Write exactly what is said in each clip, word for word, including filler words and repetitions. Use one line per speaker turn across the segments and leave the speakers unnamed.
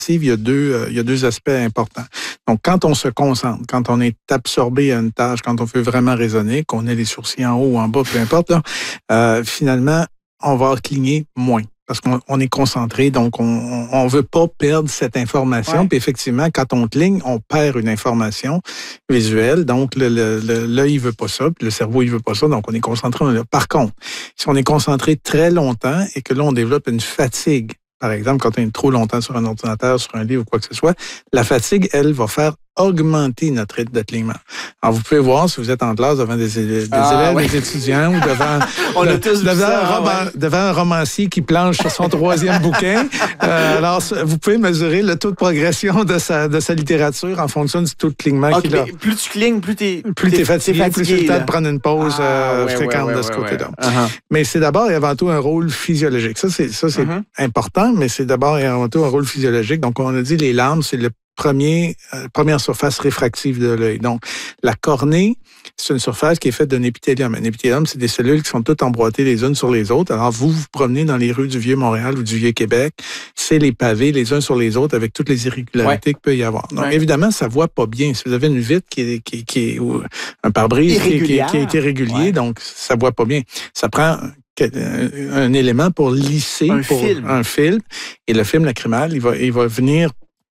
il y a deux, euh, il y a deux aspects importants. Donc, quand on se concentre, quand on est absorbé à une tâche, quand on veut vraiment raisonner, qu'on ait les sourcils en haut ou en bas, peu importe, là, euh, finalement, on va cligner moins. Parce qu'on on est concentré, donc on on veut pas perdre cette information.
Ouais.
Puis effectivement, quand on cligne, on perd une information visuelle. Donc le, le, le, l'œil veut pas ça, puis le cerveau il veut pas ça. Donc on est concentré. On est là. Par contre, si on est concentré très longtemps et que là on développe une fatigue, par exemple quand on est trop longtemps sur un ordinateur, sur un livre ou quoi que ce soit, la fatigue, elle, va faire augmenter notre rythme de clignement. Alors, vous pouvez voir si vous êtes en classe devant des, des
ah,
élèves,
oui.
des étudiants ou devant,
On
de,
a tous
devant,
ça,
un roman,
ouais.
devant un romancier qui planche sur son troisième bouquin. Euh, alors, vous pouvez mesurer le tôt de progression de sa, de sa littérature en fonction du taux de clignement
okay,
qu'il a.
Plus tu clignes, plus t'es
Plus t'es fatigué,
t'es fatigué,
plus c'est le temps de prendre une pause
ah,
euh,
ouais,
fréquente
ouais, ouais,
de ce
ouais,
côté-là.
Ouais. Uh-huh.
Mais c'est d'abord et avant tout un rôle physiologique. Ça, c'est, ça, c'est uh-huh. important, mais c'est d'abord et avant tout un rôle physiologique. Donc, on a dit les larmes, c'est le Premier, euh, première surface réfractive de l'œil. Donc, la cornée, c'est une surface qui est faite d'un épithélium. Un épithélium, c'est des cellules qui sont toutes emboîtées les unes sur les autres. Alors, vous vous promenez dans les rues du Vieux-Montréal ou du Vieux-Québec, c'est les pavés les uns sur les autres avec toutes les irrégularités ouais. qu'il peut y avoir. Donc, ouais. évidemment, ça voit pas bien. Si vous avez une vitre qui est, qui, qui est ou un pare-brise qui, qui, qui est irrégulier, ouais. donc ça voit pas bien. Ça prend un, un élément pour lisser
un
pour
film.
un film. Et le film lacrymal, il va, il va venir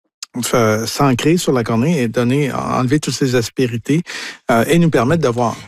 s'ancrer sur la cornée et donner, enlever toutes ces aspérités euh, et nous permettre de voir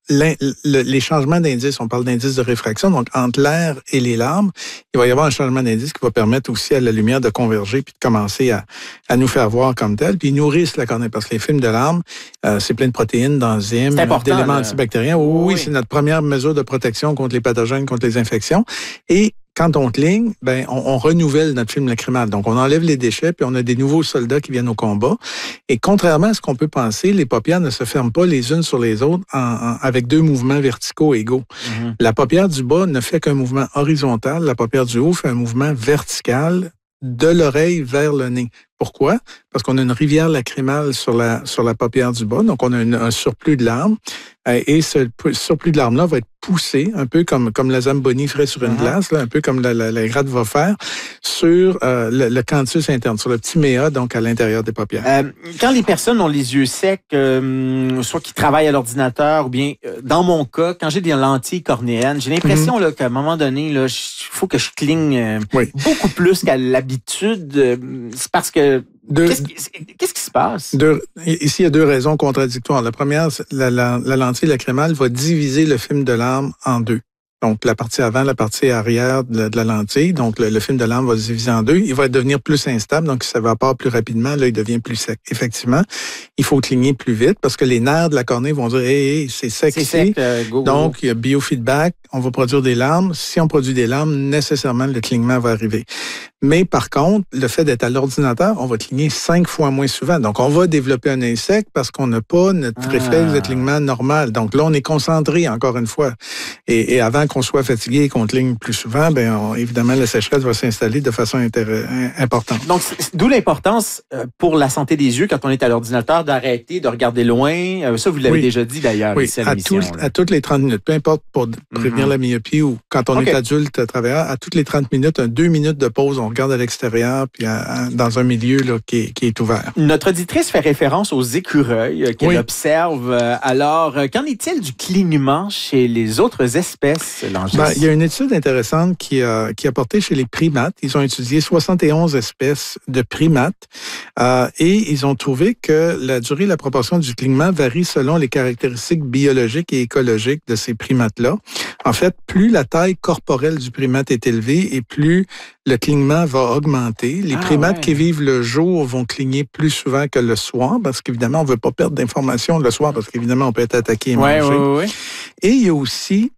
les changements d'indice. On parle d'indice de réfraction, donc entre l'air et les larmes, il va y avoir un changement d'indice qui va permettre aussi à la lumière de converger puis de commencer à, à nous faire voir comme tel. Puis ils nourrissent la cornée parce que les films de larmes, euh, c'est plein de protéines, d'enzymes, d'éléments antibactériens. Oui, oui, c'est notre première mesure de protection contre les pathogènes, contre les infections. Et quand on cligne, ben on, on renouvelle notre film lacrymal. Donc, on enlève les déchets, puis on a des nouveaux soldats qui viennent au combat. Et contrairement à ce qu'on peut penser, les paupières ne se ferment pas les unes sur les autres en, en, avec deux mouvements verticaux égaux. Mm-hmm. La paupière du bas ne fait qu'un mouvement horizontal. La paupière du haut fait un mouvement vertical de l'oreille vers le nez. Pourquoi? Parce qu'on a une rivière lacrymale sur la sur la paupière du bas, donc on a une, un surplus de larmes, euh, et ce surplus de larmes-là va être poussé, un peu comme comme la Zamboni ferait sur une uh-huh. glace, là, un peu comme la, la, la gratte va faire, sur euh, le, le canthus interne, sur le petit méa, donc à l'intérieur des paupières.
Euh, quand les personnes ont les yeux secs, euh, soit qu'ils travaillent à l'ordinateur, ou bien, euh, dans mon cas, quand j'ai des lentilles cornéennes, j'ai l'impression mm-hmm. là, qu'à un moment donné, il faut que je cligne euh, oui. beaucoup plus qu'à l'habitude. Euh, c'est parce que Deux, qu'est-ce, qui, qu'est-ce qui se passe?
Deux, ici, il y a deux raisons contradictoires. La première, la, la, la lentille lacrymale va diviser le film de larmes en deux. Donc, la partie avant, la partie arrière de la, de la lentille. Donc, le, le film de larmes va se diviser en deux. Il va devenir plus instable, donc ça évapore plus rapidement. Là, il devient plus sec. Effectivement, il faut cligner plus vite parce que les nerfs de la cornée vont dire hey, « hey, c'est sec
c'est
ici.
Sec, euh, go, ».
Donc, il y a biofeedback. On va produire des larmes. Si on produit des larmes, nécessairement, le clignement va arriver. Mais par contre, le fait d'être à l'ordinateur, on va cligner cinq fois moins souvent. Donc, on va développer un œil sec parce qu'on n'a pas notre ah. réflexe de clignement normal. Donc là, on est concentré, encore une fois. Et, et avant qu'on soit fatigué et qu'on cligne plus souvent, ben on, évidemment, la sécheresse va s'installer de façon intér- importante.
Donc, d'où l'importance pour la santé des yeux, quand on est à l'ordinateur, d'arrêter, de regarder loin. Ça, vous l'avez
oui.
déjà dit d'ailleurs.
Oui,
ici à,
à, tout, à toutes les trente minutes. Peu importe pour prévenir mm-hmm. la myopie ou quand on okay. est adulte travailleur, à toutes les trente minutes, un deux minutes de pause, on regarde à l'extérieur puis à, à, dans un milieu là, qui, est, qui est ouvert.
Notre auditrice fait référence aux écureuils euh, qu'elle oui. observe. Alors, euh, qu'en est-il du clignement chez les autres espèces, Langis?
Ben, il y a une étude intéressante qui a, qui a porté chez les primates. Ils ont étudié soixante et onze espèces de primates euh, et ils ont trouvé que la durée et la proportion du clignement varie selon les caractéristiques biologiques et écologiques de ces primates-là. En fait, plus la taille corporelle du primate est élevée et plus le clignement va augmenter. Les ah, primates ouais. qui vivent le jour vont cligner plus souvent que le soir parce qu'évidemment, on ne veut pas perdre d'informations le soir parce qu'évidemment, on peut être attaqué et
ouais,
mangé.
Ouais, ouais.
Et il y a aussi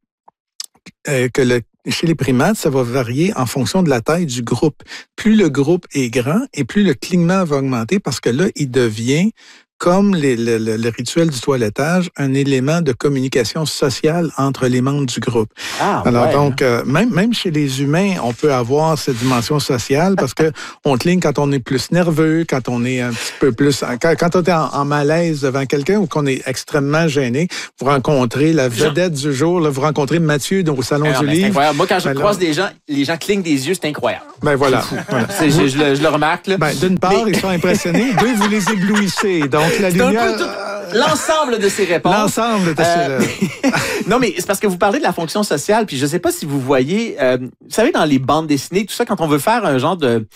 euh, que le, chez les primates, ça va varier en fonction de la taille du groupe. Plus le groupe est grand et plus le clignement va augmenter parce que là, il devient comme les, le, le, le rituel du toilettage, un élément de communication sociale entre les membres du groupe.
Ah,
Alors
ouais.
donc, euh, même, même chez les humains, on peut avoir cette dimension sociale parce que on cligne quand on est plus nerveux, quand on est un petit peu plus... Quand, quand on est en, en malaise devant quelqu'un ou qu'on est extrêmement gêné, vous rencontrez la vedette du jour, là, vous rencontrez Mathieu au Salon
Alors,
du
ben,
Livre.
c'est incroyable. Moi, quand je
ben,
croise
là,
des gens, les gens clignent des yeux, c'est incroyable.
Ben voilà. voilà.
C'est, je, je, le, je le remarque. Là.
Ben, d'une part,
Mais...
ils sont impressionnés. Deux, vous les éblouissez. Donc, la
c'est
lumière...
un peu tout, l'ensemble de ces réponses.
L'ensemble de ces...
Euh, non, mais c'est parce que vous parlez de la fonction sociale, puis je sais pas si vous voyez, euh, vous savez, dans les bandes dessinées, tout ça, quand on veut faire un genre de